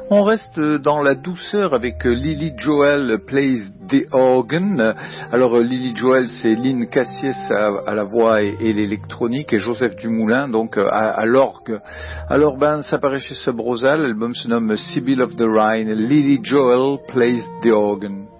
On reste dans la douceur avec Lily Joel Plays the Organ. Alors Lily Joel, c'est Lynn Cassiès à la voix et l'électronique et Joseph Dumoulin donc à l'orgue. Alors ça paraît chez Sub Rosa, l'album se nomme Sibyl of the Rhine. Lily Joel Plays the Organ.